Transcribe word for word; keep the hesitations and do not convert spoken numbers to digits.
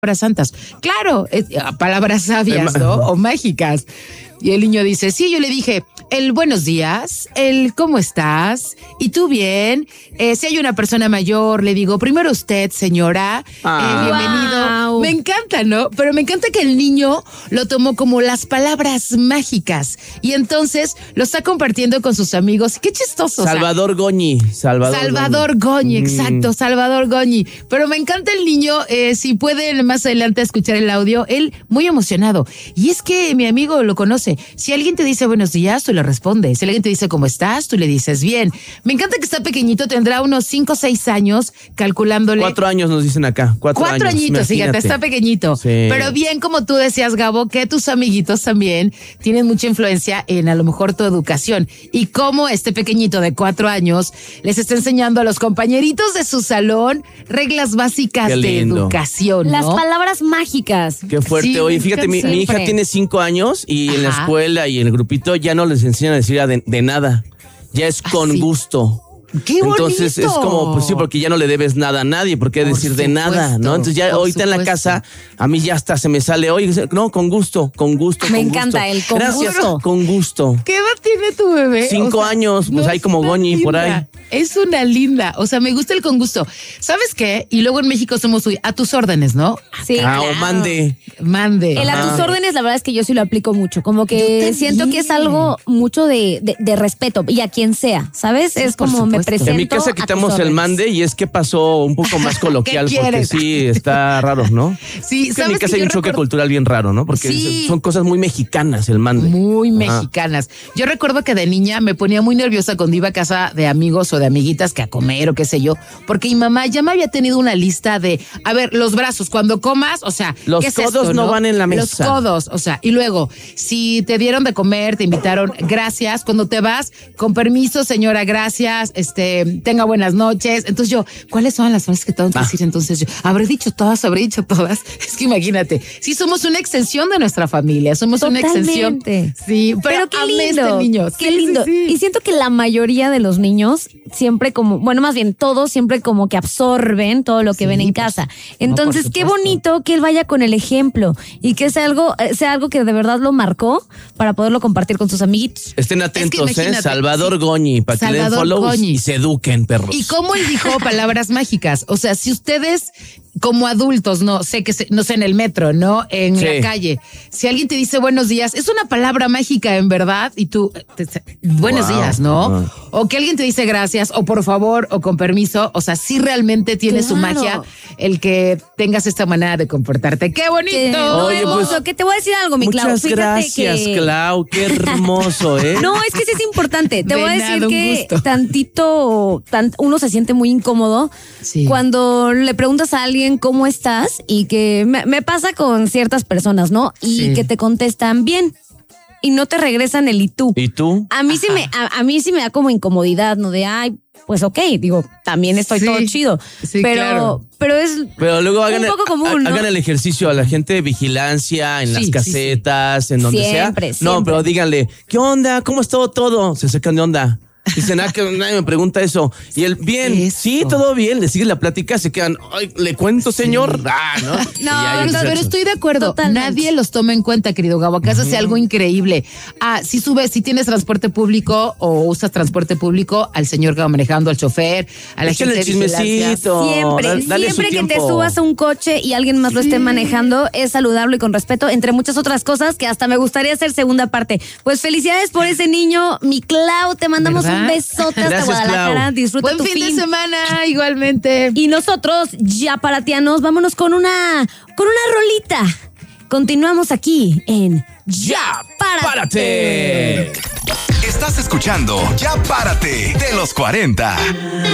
palabras santas. Claro, eh, palabras sabias, ¿no? O mágicas. Y el niño dice, sí, yo le dije, el buenos días, el cómo estás, y tú bien. Eh, si hay una persona mayor, le digo, primero usted, señora, Ah. eh, bienvenido. Wow. Me encanta, ¿no? Pero me encanta que el niño lo tomó como las palabras mágicas y entonces lo está compartiendo con sus amigos. Qué chistoso. Salvador Goñi. Salvador, Salvador Goñi, Mm. exacto, Salvador Goñi. Pero me encanta el niño, eh, si pueden más adelante escuchar el audio, él muy emocionado. Y es que mi amigo lo conoce. Si alguien te dice buenos días, tú le respondes. Si alguien te dice cómo estás, tú le dices bien. Me encanta que está pequeñito, tendrá unos cinco o seis años, calculándole. Cuatro años nos dicen acá. Cuatro, Cuatro años, añitos, fíjate, imagínate. está pequeñito. Sí. Pero bien, como tú decías, Gabo, que tus amiguitos también tienen mucha influencia en a lo mejor tu educación. Y cómo este pequeñito de cuatro años les está enseñando a los compañeritos de su salón reglas básicas Qué de lindo. educación, ¿no? Las palabras mágicas. Qué fuerte. Sí, Oye, me fíjate, mi, encanta. mi hija Siempre. tiene cinco años y en la Ajá. escuela y en el grupito ya no les enseñan a decir de, de nada. Ya es con sí. gusto. ¡Qué bonito! Entonces es como, pues sí, porque ya no le debes nada a nadie, ¿por qué Por decir de nada? supuesto, ¿No? Entonces ya por ahorita en la supuesto. casa, a mí ya hasta se me sale, oye, no, con gusto, con gusto. Me con encanta gusto. el con Gracias, gusto. con gusto. ¿Qué edad tiene tu bebé? Cinco años, pues ahí es como una Goñi, por linda. ahí. Es una linda. O sea, me gusta el con gusto. ¿Sabes qué? Y luego en México somos uy, a tus órdenes, ¿no? Sí, Ah, claro. o mande. Mande. El a tus Ajá. órdenes, la verdad es que yo sí lo aplico mucho. Como Yo que también. siento que es algo mucho de, de, de respeto y a quien sea, ¿sabes? Sí, es por como me supuesto. presento. En mi casa a tus quitamos el órdenes. mande y es que pasó un poco más coloquial ¿Qué porque quieres? sí, está raro, ¿no? Sí, Es que en mi ¿sabes casa que hay yo un choque recuerdo- cultural bien raro, ¿no? Porque Sí. son cosas muy mexicanas el mande. Muy Ajá. mexicanas. Yo recuerdo que de niña me ponía muy nerviosa cuando iba a casa de amigos o de amiguitas que a comer o qué sé yo, porque mi mamá ya me había tenido una lista de, a ver, los brazos, cuando comas, o sea, Los ¿qué es codos esto, no van en la Los mesa. codos, o sea, y luego, si te dieron de comer, te invitaron, gracias, cuando te vas, con permiso, señora, gracias, este, tenga buenas noches. Entonces yo, ¿cuáles son las frases que tengo que Ah. decir? Entonces yo, habré dicho todas, habré dicho todas. Es que imagínate, sí somos una extensión de nuestra familia, somos una extensión. Totalmente. Sí, pero, Pero qué amé lindo. este niño. Qué Sí, sí, lindo. sí. Y siento que la mayoría de los niños siempre como, bueno, más bien todos siempre como que absorben todo lo que Sí, ven en pues, casa. no, Entonces, por qué supuesto. bonito que él vaya con el ejemplo y que sea algo, eh, sea algo que de verdad lo marcó para poderlo compartir con sus amiguitos. Estén atentos, ¿eh? imagínate, Salvador sí. Goñi, para que le den Salvador follow Goñi. y se eduquen, perros. Y cómo él dijo palabras mágicas. O sea, si ustedes como adultos, no sé que se- no sé en el metro, no en Sí. la calle, si alguien te dice buenos días, es una palabra mágica en verdad y tú te- te- buenos Wow. días, ¿no? Ajá. O que alguien te dice gracias o por favor o con permiso, o sea, sí realmente tiene su Claro. magia el que tengas esta manera de comportarte. ¡Qué bonito! Que, Oye, hermoso, pues, que te voy a decir algo, mi Clau. Muchas Fíjate gracias, que... Clau. Qué hermoso, ¿eh? No, es que sí es importante. Te De voy a nada, decir un que gusto. tantito, tan- uno se siente muy incómodo Sí. cuando le preguntas a alguien cómo estás y que me, me pasa con ciertas personas, ¿no? Y Sí. que te contestan bien y no te regresan el y tú. ¿Y tú? A mí sí me, a, a mí sí me da como incomodidad, ¿no? De ay, pues ok, digo, también estoy Sí. todo chido. Sí, pero, claro. pero es Pero luego hagan, un el, poco común, ha- ¿no? hagan el ejercicio a la gente de vigilancia en Sí, las sí, casetas, en donde Siempre, sea. No, siempre. pero díganle, ¿qué onda? ¿Cómo está todo? Se sacan de onda. Dicen, ah, que nadie me pregunta eso. Y él, bien, Eso. sí, todo bien. Le sigue la plática, se quedan, ay, ¿le cuento, señor? Ah, ¿no? Y ya, No, ellos Pero, pero hacen. estoy de acuerdo. Totalmente. Nadie los toma en cuenta, querido Gabo. Acaso sea algo increíble. Ah, si subes, si tienes transporte público o usas transporte público, al señor que va manejando, al chofer, a la Échale gente de vigilancia. chismecito. Siempre, Da- dale su siempre que te tiempo. subas a un coche y alguien más lo esté Sí. manejando, es saludarlo y con respeto, entre muchas otras cosas que hasta me gustaría hacer segunda parte. Pues felicidades por ese niño, mi Clau, te mandamos ¿Verdad? un besote hasta Gracias, Guadalajara, Clau. disfruta Buen tu fin, fin. de semana, igualmente. Y nosotros, ya paratianos, vámonos con una, con una rolita. Continuamos aquí en ¡Ya, Párate. párate! Estás escuchando Ya Párate de los cuarenta.